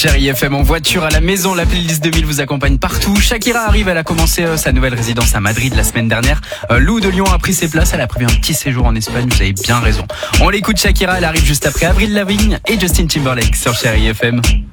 Chérie FM en voiture, à la maison, la playlist 2000 vous accompagne partout. Shakira arrive, elle a commencé sa nouvelle résidence à Madrid la semaine dernière. Lou de Lyon a pris ses places, elle a prévu un petit séjour en Espagne, vous avez bien raison. On l'écoute, Shakira, elle arrive juste après Avril Lavigne et Justin Timberlake sur Chérie FM.